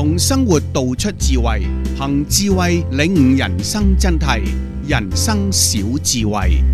從生活道出智慧，憑智慧領悟人生真諦。人生小智慧。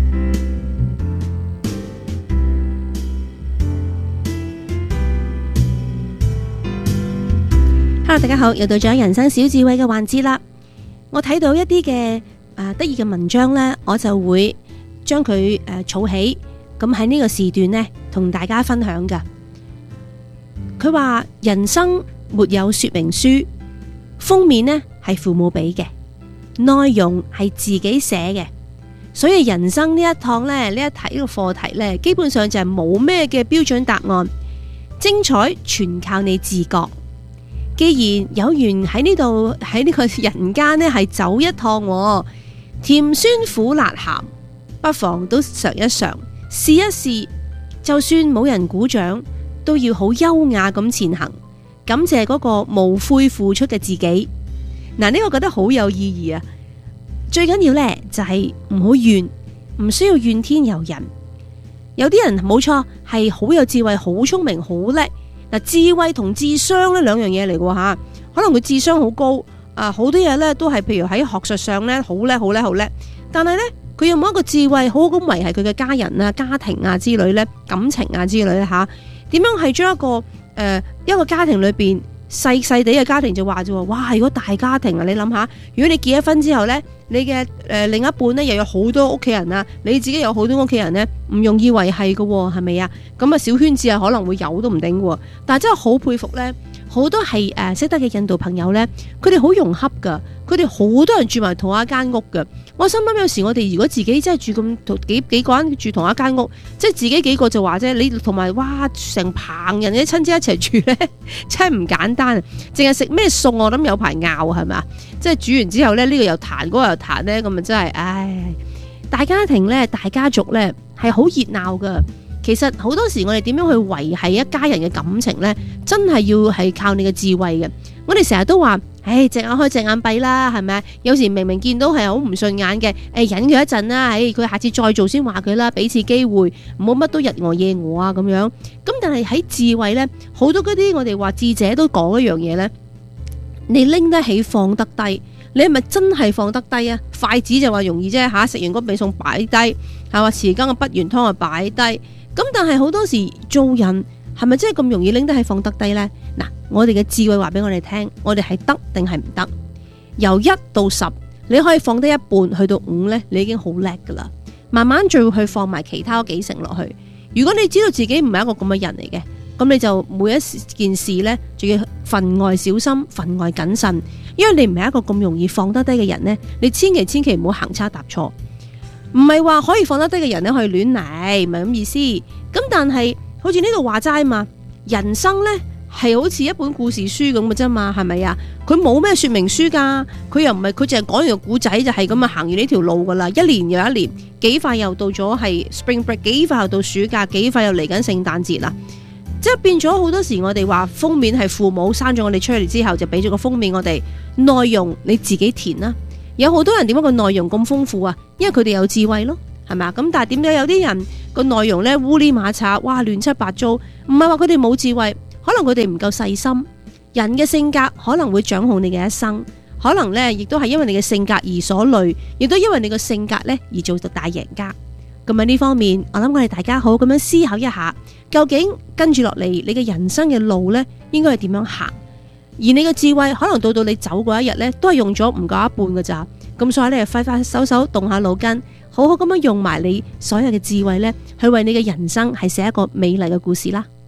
Hello， 大家好，又到咗人生小智慧嘅環節啦。我睇到一啲嘅得意嘅文章呢，我就會將佢儲起，咁喺呢個時段呢，同大家分享㗎。佢話人生沒有說明書，封面呢係父母俾嘅，內容係自己寫嘅，所以人生呢一趟呢，呢一題呢個課題呢，基本上就係冇咩嘅標準答案，精彩全靠你自覺。既然有緣喺呢度喺呢個人間呢係走一趟，甜酸苦辣鹹，不妨都嘗一嘗，試一試，就算冇人鼓掌，都要好優雅咁前行，感謝嗰個無悔付出嘅自己。嗱，呢個覺得好有意義啊！最緊要呢，就係唔好怨，唔需要怨天尤人。有啲人冇錯係好有智慧、好聰明、好叻。嗱，智慧同智商呢兩樣嘢嚟嘅吓，可能佢智商好高，好多嘢呢都係譬如喺學術上呢好叻、好叻、好叻，但係呢，佢有冇一個智慧好好咁維繫佢嘅家人啊、家庭啊之類呢、感情啊之類呢吓？點樣係將一個家庭裏邊細細地嘅家庭就話啫，哇！如果大家庭啊，你諗下，如果你結咗婚之後呢，你嘅另一半呢又有好多屋企人啊，你自己有好多屋企人呢，唔容易維繫嘅，係咪啊？咁啊小圈子啊可能會有都唔定嘅，但係真係好佩服呢，好多係識得嘅印度朋友呢，佢哋好融洽噶，佢哋好多人住埋同一間屋噶。我心諗有時我哋如果自己真係住咁幾個人住同一間屋，即係自己幾個就話啫，你同埋哇成棚人嘅親戚一齊住呢，真係唔簡單。淨係食咩餸我諗有排拗係咪啊？即係煮完之後呢，呢個又彈，嗰個又彈呢，咁啊真係唉！大家庭呢，大家族呢，係好熱鬧噶。其實好多時我哋點樣去維繫一家人嘅感情呢？真係要係靠你嘅智慧嘅。我哋成日都話，唉，隻眼開隻眼閉啦，係咪？有時明明見到係好唔順眼嘅，忍佢一陣啦，佢下次再做先話佢啦，俾次機會，唔好乜都日餓夜餓啊咁樣。咁但係喺智慧呢，好多嗰啲我哋話智者都講一樣嘢呢：你拎得起放得低，你係咪真係放得低啊？筷子就話容易啫吓，食完嗰味餸擺低，係話匙羹嘅滗圓湯啊擺低。咁但係好多時做人係咪真係咁容易拎得起放得低呢？嗱，我哋嘅智慧話俾我哋聽，我哋係得定係唔得？由1到10，你可以放低一半，去到5呢，你已經好叻噶啦。慢慢再去放埋其他幾成落去。如果你知道自己唔係一個咁嘅人嚟嘅，咁你就每一件事呢，仲要分外小心、分外謹慎，因為你唔係一個咁容易放得低嘅人呢，你千祈唔好行差踏錯。唔係話可以放得低嘅人咧，可以亂嚟，唔係咁意思。咁但係好似呢度話齋嘛，人生呢係好似一本故事書咁嘅啫嘛，係咪啊？佢冇咩說明書噶，佢又唔係佢淨係講完個故仔就係咁啊，行完呢條路噶啦，一年又一年，幾快又到咗係 Spring Break， 幾快又到暑假，幾快又嚟緊聖誕節啦。即係變咗好多時，我哋話封面係父母生咗我哋出嚟之後，就俾咗個封面我哋，內容你自己填啦。有好多人點解個內容咁豐富啊？因為佢哋有智慧咯，係咪啊？咁但係點解有啲人個內容呢烏哩馬擦，哇亂七八糟？唔係話佢哋冇智慧，可能佢哋唔夠細心。人嘅性格可能會掌控你嘅一生，可能呢亦都係因為你嘅性格而所累，亦都因為你嘅性格呢而做到大贏家。咁喺呢方面，我諗我哋大家好咁樣思考一下，究竟跟住落嚟你嘅人生嘅路呢應該係點樣行？而你嘅智慧可能到你走嗰一日呢，都係用咗唔夠一半㗎咋。咁所以你就快手動下腦筋，好好咁樣用埋你所有嘅智慧呢，去為你嘅人生係寫一個美麗嘅故事啦。